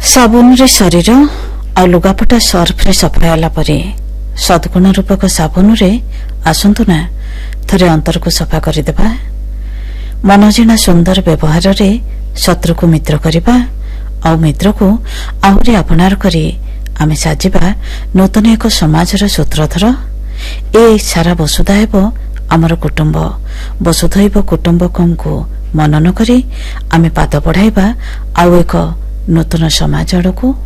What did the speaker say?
ସାବୁନରେ ଶରୀର ଆଉ ଲୁଗାପଟା ସର୍ଫରେ ସଫା ହେଲା ପରେ ସଦ୍ଗୁଣ ରୂପକ ସାବୁନରେ ଆସନ୍ତୁ ନା ଥରେ ଅନ୍ତରକୁ ସଫା କରିଦେବା। ମନଜିଣା ସୁନ୍ଦର ବ୍ୟବହାରରେ ଶତ୍ରୁକୁ ମିତ୍ର କରିବା ଆଉ ମିତ୍ରକୁ ଆହୁରି ଆପଣାର କରି ଆମେ ସାଜିବା ନୂତନ ଏକ ସମାଜର ସୂତ୍ରଧର। ଏ ସାରା ବସୁଧା ହେବ ଆମର କୁଟୁମ୍ବ। ବସୁଧୈବ କୁଟୁମ୍ବକଙ୍କୁ ମନନ କରି ଆମେ ପାଦ ବଢ଼ାଇବା ଆଉ ଏକ ନୂତନ ସମାଜ ଆଡ଼କୁ।